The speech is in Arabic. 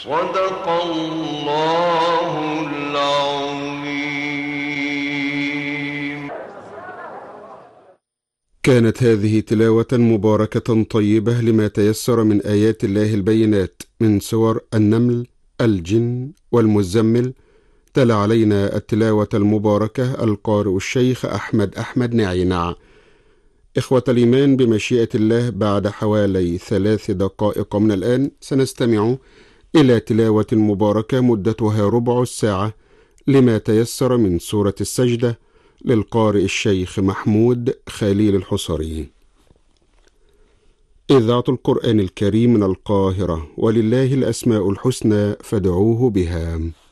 صدق الله العظيم. كانت هذه تلاوة مباركة طيبة لما تيسر من آيات الله البينات من سور النمل، الجن والمزمل. تلا علينا التلاوة المباركة القارئ الشيخ أحمد نعينع. إخوة الإيمان، بمشيئة الله بعد حوالي 3 دقائق من الآن سنستمع إلى تلاوة مباركة مدتها ربع ساعة لما تيسر من سورة السجدة للقارئ الشيخ محمود خليل الحصري. إذاعة القرآن الكريم من القاهرة، ولله الأسماء الحسنى فادعوه بها.